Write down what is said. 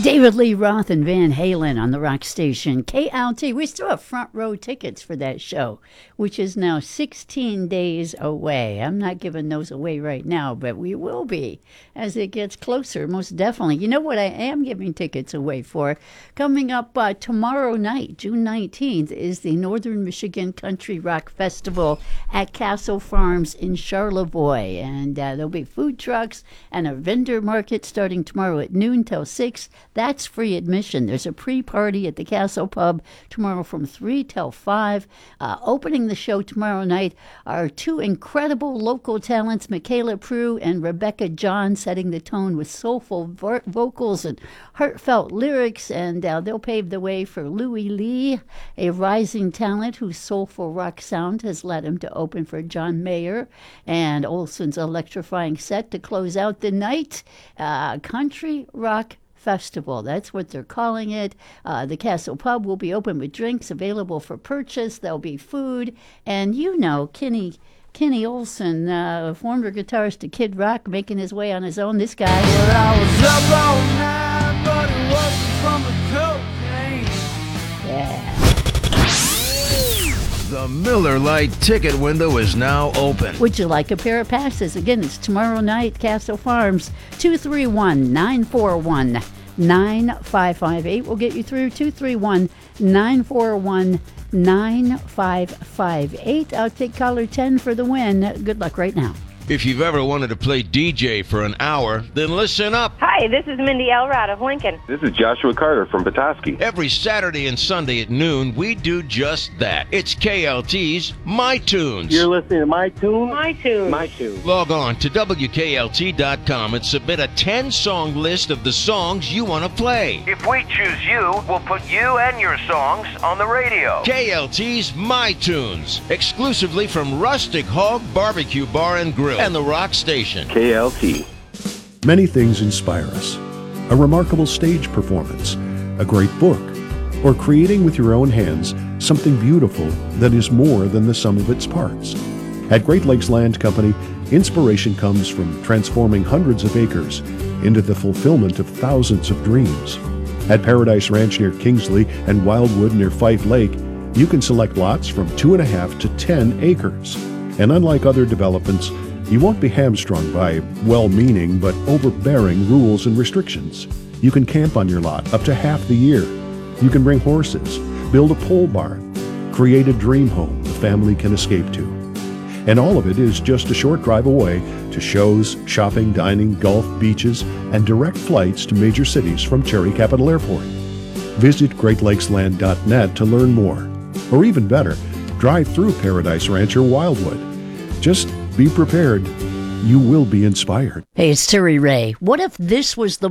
David Lee Roth and Van Halen on the rock station KLT. We still have front row tickets for that show, which is now 16 days away. I'm not giving those away right now, but we will be as it gets closer, most definitely. You know what I am giving tickets away for? Coming up tomorrow night, June 19th, is the Northern Michigan Country Rock Festival at Castle Farms in Charlevoix. And there'll be food trucks and a vendor market starting tomorrow at noon till 6. That's free admission. There's a pre-party at the Castle Pub tomorrow from 3 till 5. Opening the show tomorrow night are two incredible local talents, Michaela Prue and Rebecca John, setting the tone with soulful vocals and heartfelt lyrics. And they'll pave the way for Louie Lee, a rising talent whose soulful rock sound has led him to open for John Mayer and Olson's electrifying set to close out the night. Country Rock Festival. That's what they're calling it. The Castle Pub will be open with drinks available for purchase. There'll be food. And you know, Kenny Olson, former guitarist of Kid Rock, making his way on his own. This guy. Well, I was up all night, but it wasn't from the cocaine. Yeah. The Miller Lite ticket window is now open. Would you like a pair of passes? Again, it's tomorrow night, Castle Farms, 231-941-9558. We'll get you through 231-941-9558. I'll take caller 10 for the win. Good luck right now. If you've ever wanted to play DJ for an hour, then listen up. Hi, this is Mindy Elrod of Lincoln. This is Joshua Carter from Petoskey. Every Saturday and Sunday at noon, we do just that. It's KLT's My Tunes. You're listening to My Tune? My Tune. My Tune. Log on to WKLT.com and submit a 10-song list of the songs you want to play. If we choose you, we'll put you and your songs on the radio. KLT's My Tunes, exclusively from Rustic Hog Barbecue Bar and Grill and the Rock Station. KLT. Many things inspire us. A remarkable stage performance, a great book, or creating with your own hands something beautiful that is more than the sum of its parts. At Great Lakes Land Company, inspiration comes from transforming hundreds of acres into the fulfillment of thousands of dreams. At Paradise Ranch near Kingsley and Wildwood near Fife Lake, you can select lots from 2.5 to 10 acres. And unlike other developments, you won't be hamstrung by well-meaning but overbearing rules and restrictions. You can camp on your lot up to half the year. You can bring horses, build a pole barn, create a dream home the family can escape to. And all of it is just a short drive away to shows, shopping, dining, golf, beaches, and direct flights to major cities from Cherry Capital Airport. Visit GreatLakesLand.net to learn more. Or even better, drive through Paradise Ranch or Wildwood. Just be prepared. You will be inspired. Hey, it's Terry Ray. What if this was the